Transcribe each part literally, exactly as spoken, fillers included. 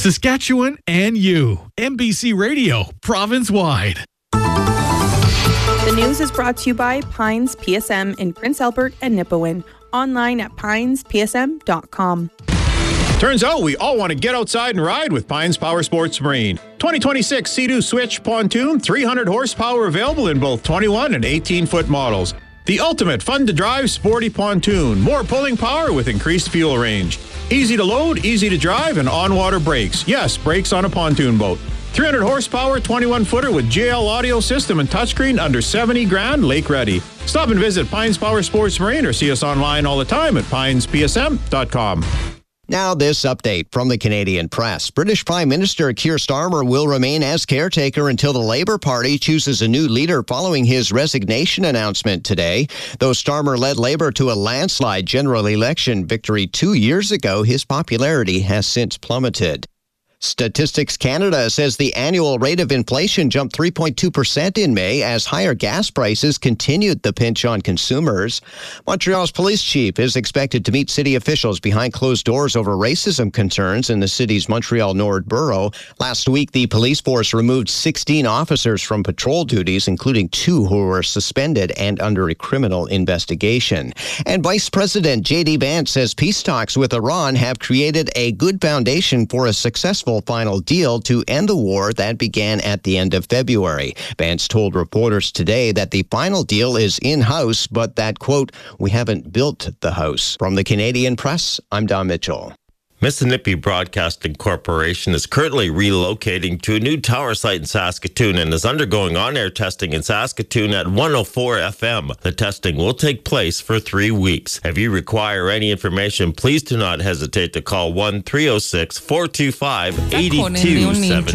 Saskatchewan and you. M B C Radio, province-wide. The news is brought to you by Pines P S M in Prince Albert and Nipawin. Online at pines p s m dot com. Turns out we all want to get outside and ride with Pines Power Sports Marine. twenty twenty-six Sea-Doo Switch Pontoon, three hundred horsepower available in both twenty-one and eighteen foot models. The ultimate fun-to-drive sporty pontoon. More pulling power with increased fuel range. Easy to load, easy to drive, and on-water brakes. Yes, brakes on a pontoon boat. three hundred horsepower, twenty-one footer with J L audio system and touchscreen under seventy grand, lake ready. Stop and visit Pines Power Sports Marine or see us online all the time at pines p s m dot com. Now this update from the Canadian Press. British Prime Minister Keir Starmer will remain as caretaker until the Labour Party chooses a new leader following his resignation announcement today. Though Starmer led Labour to a landslide general election victory two years ago, his popularity has since plummeted. Statistics Canada says the annual rate of inflation jumped three point two percent in May as higher gas prices continued the pinch on consumers. Montreal's police chief is expected to meet city officials behind closed doors over racism concerns in the city's Montreal Nord borough. Last week, the police force removed sixteen officers from patrol duties, including two who were suspended and under a criminal investigation. And Vice President J D Vance says peace talks with Iran have created a good foundation for a successful final deal to end the war that began at the end of February. Vance told reporters today that the final deal is in-house, but that, quote, we haven't built the house. From the Canadian Press, I'm Don Mitchell. Mississippi Broadcasting Corporation is currently relocating to a new tower site in Saskatoon and is undergoing on-air testing in Saskatoon at one oh four F M. The testing will take place for three weeks. If you require any information, please do not hesitate to call one three oh six, four two five, eight two seven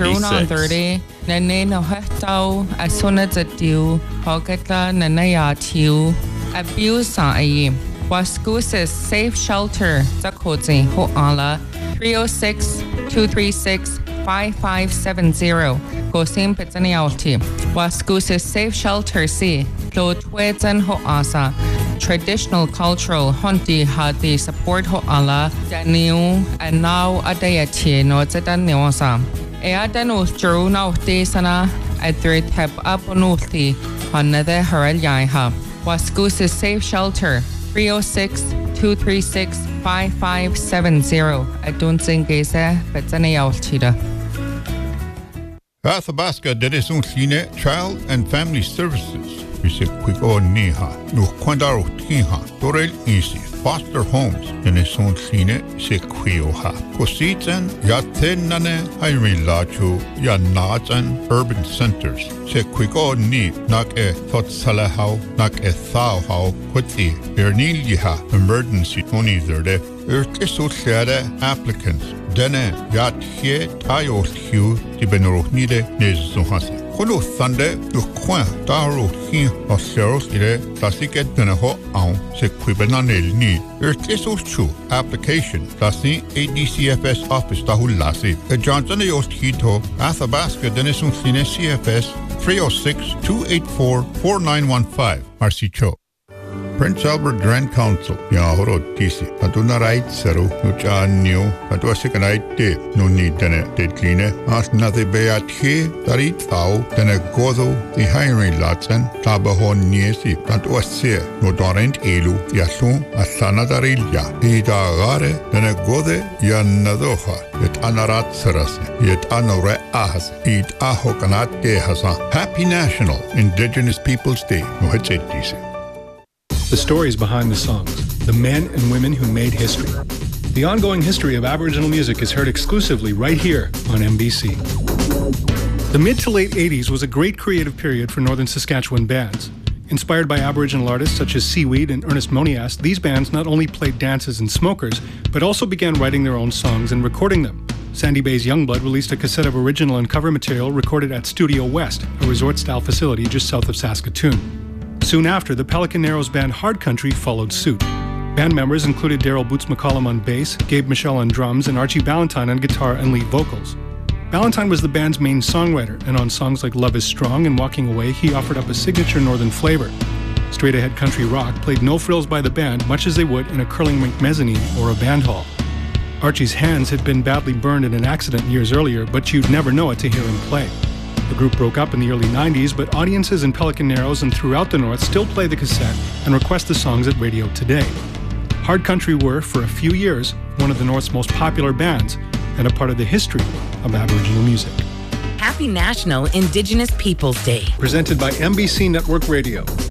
six. Wascoosis Safe Shelter, Zakozi, Hoala, three oh six, two three six, five five seven zero. Gosim Pizzanialti. Wascoosis Safe Shelter C, Lotwezen Hoasa. Traditional cultural Honti Hati support Hoala, Daniel, and now Adayati, no Zedaniosa. Eadanu Drew now Desana, Adri Tep Aponuti, Another Harel Yaiha. Wascoosis Safe Shelter. three oh six, two three six, five five seven zero. I don't think it's a Betzanialtida. Athabasca Dedesun Sine Child and Family Services. We say quick or neha. No Quandaro Tinha. Dorel Easy. Foster Homes. Dedesun Sine Sequioha. Kositan Yatenane Irene Lachu Yanatan Urban Centers. Se quick ni nak e thot salahau nak e thauhau kwati ernilha emergency tony zerde erkesociale applicants dene yat he tayo hu di benorohnide nezuhase Kolo thande no coin taro hin oseros ire tasiket deneho au se quibenanel ni erkesochu application tasi A D C F S office tahulasi e Johnson yost hito Athabasca denesun sine C F S three oh six, two eight four, four nine one five. Marcy Cho. Prince Albert Grand Council. Yahoro Tisi. Atuna right seru. Nucha new. Atua sikanite de. No need dene. Dedline. As nathe beat he. Tarit thou. Dene gozo. The hiring latsen. Tabahon niesi. Tantua se. No dorent elu. Yasun. Asana darilya. Ida gare. Dene gode. Yanadoha. Yet anarat sarase. Yet anore ahas. Eat ahokanat de hasa. Happy National Indigenous Peoples Day. No hetsetisi. The stories behind the songs, the men and women who made history. The ongoing history of Aboriginal music is heard exclusively right here on M B C. The mid to late eighties was a great creative period for Northern Saskatchewan bands. Inspired by Aboriginal artists such as Seaweed and Ernest Monias, these bands not only played dances and smokers, but also began writing their own songs and recording them. Sandy Bay's Youngblood released a cassette of original and cover material recorded at Studio West, a resort-style facility just south of Saskatoon. Soon after, the Pelican Narrows band Hard Country followed suit. Band members included Daryl Boots McCollum on bass, Gabe Michelle on drums, and Archie Ballantyne on guitar and lead vocals. Ballantyne was the band's main songwriter, and on songs like Love is Strong and Walking Away, he offered up a signature northern flavor. Straight-ahead country rock played no frills by the band, much as they would in a curling rink mezzanine or a band hall. Archie's hands had been badly burned in an accident years earlier, but you'd never know it to hear him play. The group broke up in the early nineties, but audiences in Pelican Narrows and throughout the North still play the cassette and request the songs at radio today. Hard Country were, for a few years, one of the North's most popular bands and a part of the history of Aboriginal music. Happy National Indigenous Peoples Day. Presented by M B C Network Radio.